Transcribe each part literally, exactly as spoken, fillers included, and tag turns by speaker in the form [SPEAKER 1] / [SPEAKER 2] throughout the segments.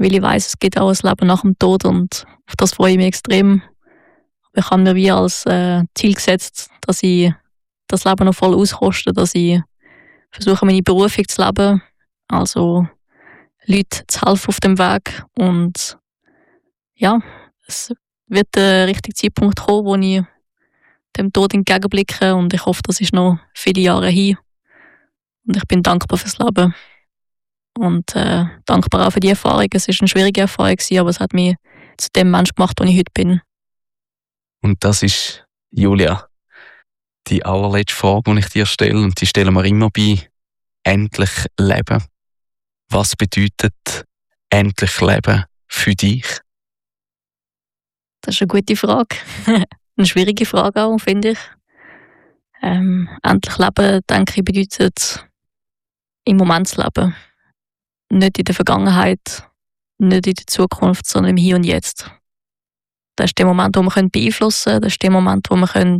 [SPEAKER 1] weil ich weiss, es gibt auch ein Leben nach dem Tod und auf das freue ich mich extrem. Ich habe mir wie als äh, Ziel gesetzt, dass ich das Leben noch voll auskoste, dass ich versuche, meine Berufung zu leben, also Leuten zu helfen auf dem Weg. Und ja, es wird der richtige Zeitpunkt kommen, wo ich dem Tod entgegenblicke und ich hoffe, das ist noch viele Jahre hin. Und ich bin dankbar fürs Leben und äh, dankbar auch für die Erfahrung. Es war eine schwierige Erfahrung, aber es hat mich zu dem Mensch gemacht, der ich heute bin.
[SPEAKER 2] Und das ist, Julia, die allerletzte Frage, die ich dir stelle, und die stellen wir immer bei «Endlich leben». Was bedeutet «endlich leben» für dich?
[SPEAKER 1] Das ist eine gute Frage. Eine schwierige Frage auch, finde ich. Ähm, endlich leben, denke ich, bedeutet im Moment zu leben. Nicht in der Vergangenheit, nicht in der Zukunft, sondern im Hier und Jetzt. Das ist der Moment, wo wir beeinflussen können. Das ist der Moment, wo wir können,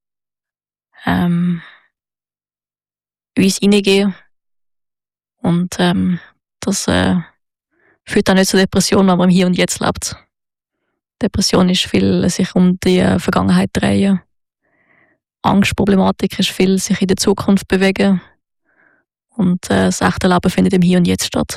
[SPEAKER 1] ähm, uns hineingehen können. Und ähm, das äh, führt auch nicht zur Depression, wenn man im Hier und Jetzt lebt. Depression ist viel sich um die Vergangenheit drehen. Angstproblematik ist viel sich in der Zukunft bewegen. Und äh, das echte Leben findet im Hier und Jetzt statt.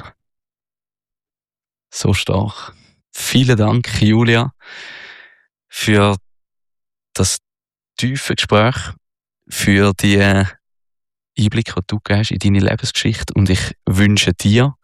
[SPEAKER 2] So stark. Vielen Dank, Julia, für das tiefe Gespräch, für die Einblicke, die du gibst in deine Lebensgeschichte. Und ich wünsche dir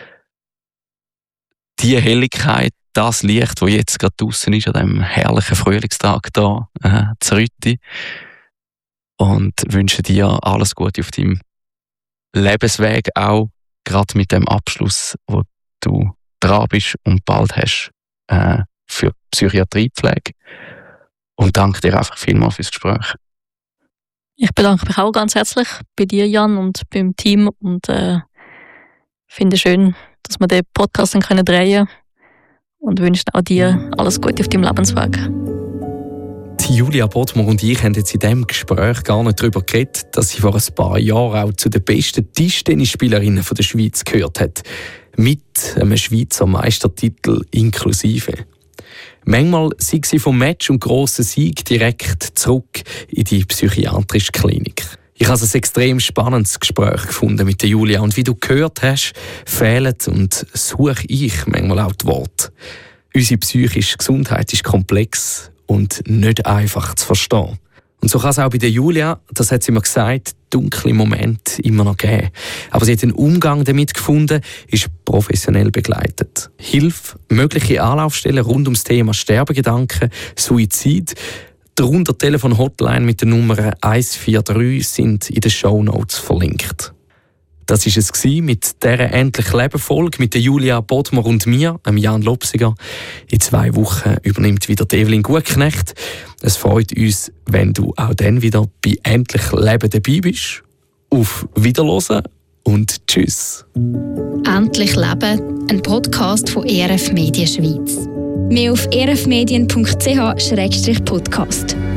[SPEAKER 2] die Helligkeit, das Licht, das jetzt gerade draussen ist, an diesem herrlichen Frühlingstag hier, äh, zu Rütti. Und wünsche dir alles Gute auf deinem Lebensweg, auch gerade mit dem Abschluss, wo du dran bist und bald hast äh, für Psychiatriepflege. Und danke dir einfach vielmals fürs Gespräch.
[SPEAKER 1] Ich bedanke mich auch ganz herzlich bei dir, Jan, und beim Team und äh, finde es schön, dass wir den Podcast dann können drehen können und wünsche auch dir alles Gute auf deinem Lebensweg.
[SPEAKER 3] Die Julia Bodmer und ich haben jetzt in diesem Gespräch gar nicht darüber geredet, dass sie vor ein paar Jahren auch zu den besten Tischtennisspielerinnen der Schweiz gehört hat. Mit einem Schweizer Meistertitel inklusive. Manchmal sei sie vom Match und grossen Sieg direkt zurück in die psychiatrische Klinik. Ich habe ein extrem spannendes Gespräch gefunden mit der Julia und wie du gehört hast, fehlen und suche ich manchmal auch die Worte. Unsere psychische Gesundheit ist komplex und nicht einfach zu verstehen. Und so kann es auch bei der Julia, das hat sie mir gesagt, dunkle Momente immer noch geben. Aber sie hat einen Umgang damit gefunden, ist professionell begleitet. Hilfe, mögliche Anlaufstellen rund ums Thema Sterbegedanken, Suizid. Darunter die Telefon-Hotline mit der Nummer eins vier drei sind in den Shownotes verlinkt. Das war es mit dieser «Endlich Leben»-Folge mit der Julia Bodmer und mir, Jan Lopsiger. In zwei Wochen übernimmt wieder Evelyn Gutknecht. Es freut uns, wenn du auch dann wieder bei «Endlich Leben» dabei bist. Auf Wiederhören und tschüss.
[SPEAKER 4] «Endlich Leben», ein Podcast von E R F Medien Schweiz. Mehr auf e r f medien punkt c h slash podcast.